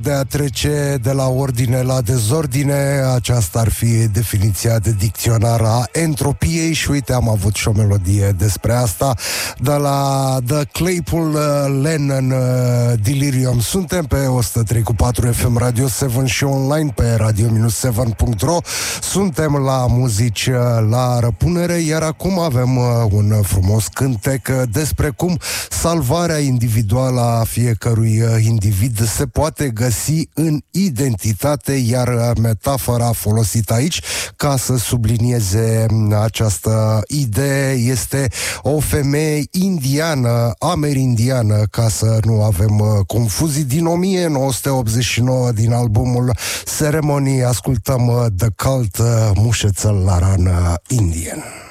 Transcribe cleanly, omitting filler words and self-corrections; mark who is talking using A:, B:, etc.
A: De a trece de la ordine la dezordine, aceasta ar fi definiția de dicționar a entropiei și uite, am avut și o melodie despre asta de la The Claypool Lennon Delirium. Suntem pe 103.4 FM Radio 7 și online pe radio-7.ro. Suntem la muzici la răpunere, iar acum avem un frumos cântec despre cum salvarea individuală a fiecărui individ se poate găsi în identitate, iar metafora folosită aici ca să sublinieze această idee este o femeie indiană, amerindiană, ca să nu avem confuzii, din 1989, din albumul Ceremony. Ascultăm The Cult, Mușețăl la rană Indian.